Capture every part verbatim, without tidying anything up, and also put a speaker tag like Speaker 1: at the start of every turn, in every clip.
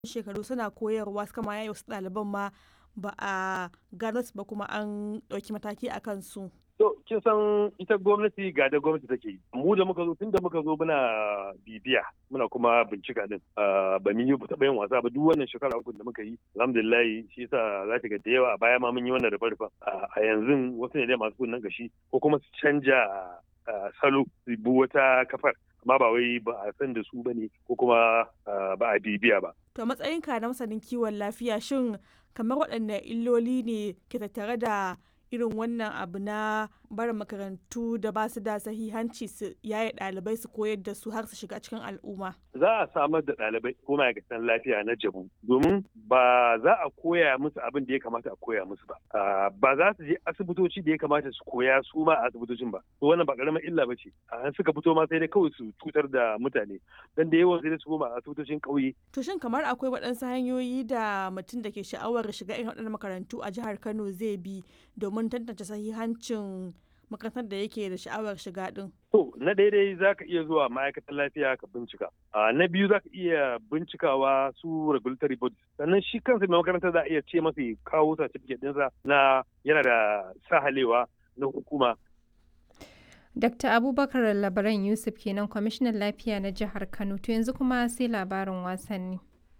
Speaker 1: shekaru suna koyarwa suka ma yaye wasu ɗaliban ma ba a gano su ba kuma an ɗauki mataki a kansu.
Speaker 2: To kin san ita gwamnati ga da gwamnati take yi. Mu da muka zo tun da muka zo muna bibiya muna kuma bincika din. Ba mu yi taɓa yin wasa ba duk wannan shekara uku da muka yi. Alhamdulillah shi yasa za ta ga da yawa a baya ma mun yi wannan rufe-rufen. A yanzu wasu ne dai masu kunnen gashi ko kuma su canja salo su bi wata kafar. Amma ba wai ba a san da su ba ne ko kuma ba a bibiya ba.
Speaker 1: To matsayinka na masanin kiwon lafiya shin kamar waɗanne illoli ne ke tattare da irin wannan abu na barin makarantu da ba su da sahihanci su yaye ɗalibai su koyar da su har su shiga cikin al'umma?
Speaker 2: Za a samar da ɗalibai ko ma'aikatan lafiya na jabu domin ba za a koya musu abin da ya kamata a koya musu ba. Ba za su je asibitoci da ya kamata su koya su ma a asibitocin ba. To wannan ba ƙaramar illa ba ce. An suka fito ma sai dai kawai su cutar da mutane. Dan da yawan sai dai su koma a asibitocin ƙauye.
Speaker 1: To shin kamar akwai waɗansu hanyoyi da mutum da ke sha'awar shiga irin waɗannan makarantu a jihar Kano zai bi domin tantance sahihancin makarantar da yake da sha'awar shiga din?
Speaker 2: To, na daidai za ka iya zuwa ma'aikatar lafiya ka bincika. Na biyu za ka iya bincikawa su regulatory bodies. Sannan shi kansa mai makaranta za a iya ce masa kawo certificate ɗinsa na yana da sahalewa na hukuma.
Speaker 3: Dakta Abubakar Labaran Yusuf kenan kwamishinan lafiya na jihar Kano. To yanzu kuma sai labarin wasanni.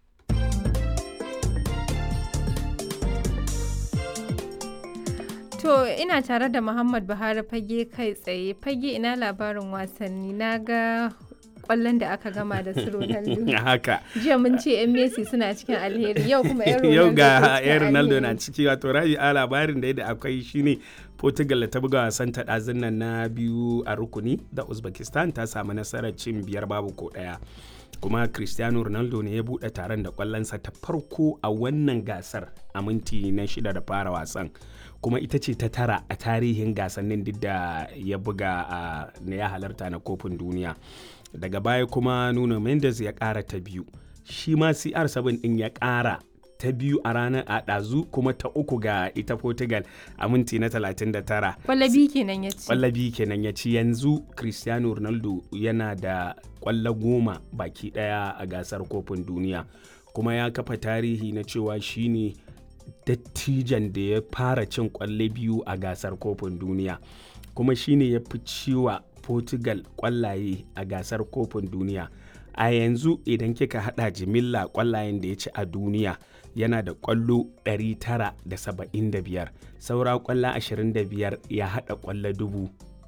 Speaker 3: To ina tare da Muhammad Buhari fage kai tsaye. Fage ina labarin wasanni na ga kwallon da aka gama da su Ronaldo.
Speaker 4: Haka.
Speaker 3: Jiya mun ce yan Messi suna cikin alheri yau kuma yan Ronaldo.
Speaker 4: Yau ga yan Ronaldo na ciki wato rabi a labarin da yadda akwai shine Portugal ta buga wasan ta ɗazun nan na biyu a rukuni da Uzbekistan ta samu nasarar cin biyar babu ko ɗaya. Kuma Cristiano Ronaldo ne ya buɗe taron da kwallonsa ta farko a wannan gasar a minti na shida da fara wasan. Kuma ita ce ta tara a tarihin gasannin duk da ya buga a na ya halarta na kofin duniya. Daga baya kuma Nuno Mendes ya ƙara ta biyu. Shi ma C R seven ɗin ya ƙara ta biyu a ranar a ɗazu kuma ta uku ga ita Portugal a minti na talatin da tara.
Speaker 3: Kwallabi kenan ya ci.
Speaker 4: Kwallabi kenan ya ci yanzu Cristiano Ronaldo yana da kwallo goma baki ɗaya a gasar kofin duniya. Kuma ya kafa tarihi na cewa shine dattijan da ya fara cin kwalle biyu a gasar kofin duniya. Kuma shine ya fi ciwa Portugal kwallaye a gasar kofin duniya. A yanzu idan kika hada jimilla kwallayen da ya ci a duniya yana da kwallo ɗari tara da saba'in da biyar, saura kwallo ashirin da biyar ya hada kwallo dubu.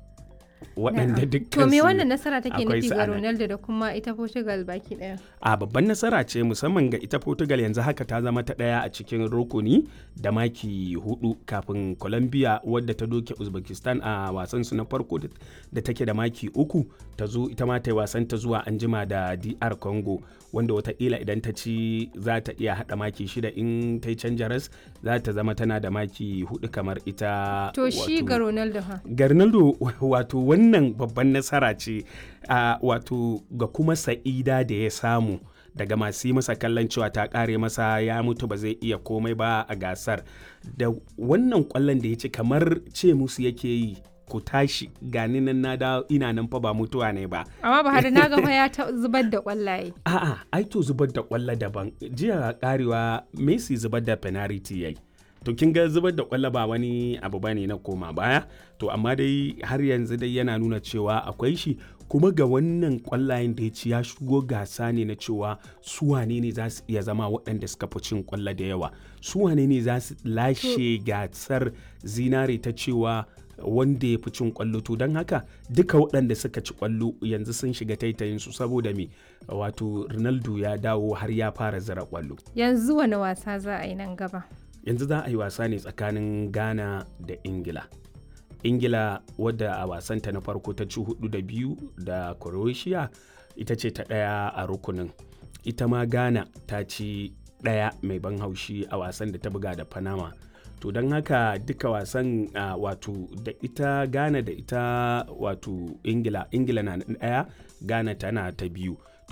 Speaker 4: Waɗanda dukkan
Speaker 3: to me wannan nasara take nufi ga Ronaldo da kuma ita Portugal baki ɗaya?
Speaker 4: A babban nasara ce musamman ga ita Portugal yanzu haka ta zama ta ɗaya a cikin rukuni da maki hudu kafin Colombia wadda ta doke Uzbekistan a wasan su na farko da take da maki uku ta zo ita ma ta yi wasan ta zuwa anjima da D R Congo wanda wataƙila idan ta ci za ta iya haɗa maki shida in ta yi canja ras za ta zama tana da maki hudu kamar ita.
Speaker 3: To shi ga Ronaldo ha?
Speaker 4: Ga Ronaldo wato wannan babban nasara ce uh, wato ga kuma sa'ida da ya samu daga masu yi masa kallon cewa ta kare masa ya mutu ba zai iya komai ba a gasar da wannan kwallon da ya ci kamar ce musu yake yi ku tashi gani nan na da ina nan fa ba mutuwa ne ba.
Speaker 3: Amma ba har na ga ya ta zubar da kwallaye.
Speaker 4: A'a ai to zubar da kwallo daban jiya karewa Messi zubar da penalty yayi. To kin ga zubar da kwallo ba wani abu bane na koma baya to amma dai har yanzu dai yana nuna cewa akwai shi kuma ga wannan kwallayen da ya ci ya shigo gasa ne na cewa su wane ne za su iya zama waɗanda suka fi cin kwallo da yawa su wane ne za su lashe gasar zinare ta cewa wanda ya fi cin kwallo to don haka duka waɗanda suka ci kwallo yanzu sun shiga taitayin su saboda me wato Ronaldo ya dawo har ya fara zira kwallo.
Speaker 3: Yanzu wani wasa za a yi nan gaba?
Speaker 4: Yanzu za a yi wasa ne tsakanin Ghana da Ingila. Ingila wadda a wasanta na farko ta ci hudu da biyu da Croatia ita ce ta ɗaya a rukunin. Ita ma Ghana ta ci ɗaya mai ban haushi a wasan da ta buga da Panama. To don haka duka wasan uh, wato da ita Ghana da ita wato Ingila, Ingila na ɗaya, Ghana tana ta biyu.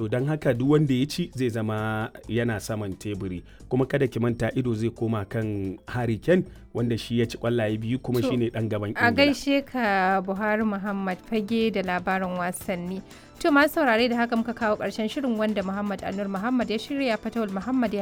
Speaker 4: to don haka duk wanda ya ci zai zama yana saman teburi, kuma kada ki manta ido zai koma kan Harry Kane wanda shi ya ci kwallaye biyu kuma shine dan gaban Ingila.
Speaker 3: A gaishe ka Buhari Muhammad Fage da labarin wasanni. To masu saurare da haka muka kawo ƙarshen shirin wanda Muhammad Anur Muhammad ya shirya, Fatawul Muhammad ya